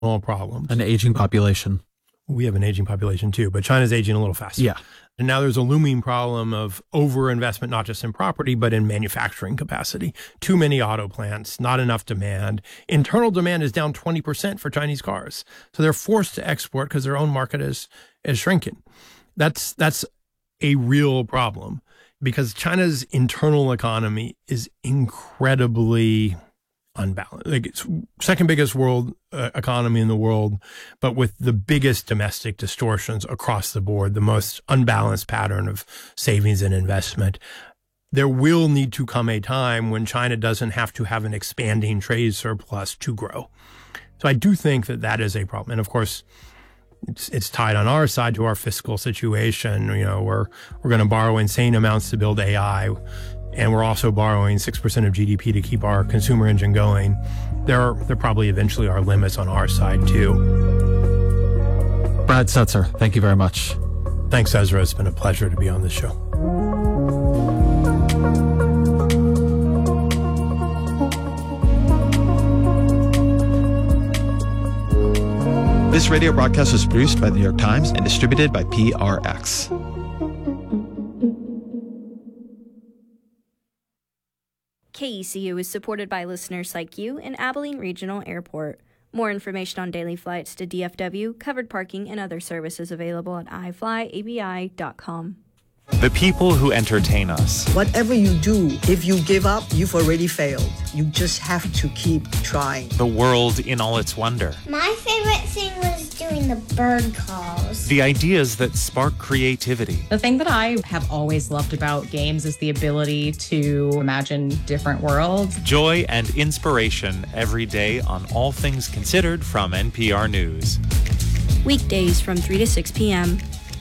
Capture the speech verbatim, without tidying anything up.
problems. An aging population. We have an aging population too, but China's aging a little faster. Yeah. And now there's a looming problem of overinvestment, not just in property, but in manufacturing capacity. Too many auto plants, not enough demand. Internal demand is down twenty percent for Chinese cars. So they're forced to export because their own market is, is shrinking. That's, that's a real problem because China's internal economy is incredibly unbalanced. Like it's second biggest world uh, economy in the world, but with the biggest domestic distortions across the board, the most unbalanced pattern of savings and investment. There will need to come a time when China doesn't have to have an expanding trade surplus to grow. So I do think that that is a problem. And of course, it's, it's tied on our side to our fiscal situation. You know, we're, we're going to borrow insane amounts to build A I. And we're also borrowing six percent of G D P to keep our consumer engine going. There are, there probably eventually are limits on our side, too. Brad Setzer, thank you very much. Thanks, Ezra. It's been a pleasure to be on this show. This radio broadcast was produced by The New York Times and distributed by P R X. K E C U is supported by listeners like you in Abilene Regional Airport. More information on daily flights to D F W, covered parking, and other services available at i fly a b i dot com. The people who entertain us. Whatever you do, if you give up, you've already failed. You just have to keep trying. The world in all its wonder. My favorite thing was doing the bird calls. The ideas that spark creativity. The thing that I have always loved about games is the ability to imagine different worlds. Joy and inspiration every day on All Things Considered from N P R News. Weekdays from three to six p.m.